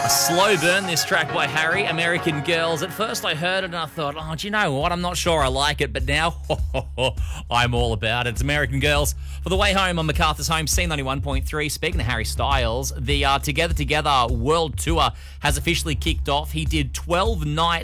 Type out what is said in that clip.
Slow burn, this track by Harry, American Girls. At first I heard it and I thought, oh, do you know what? I'm not sure I like it, but now I'm all about it. It's American Girls. For the way home on MacArthur's Home, C91.3. Speaking of Harry Styles, the Together Together World Tour has officially kicked off. He did 12 nights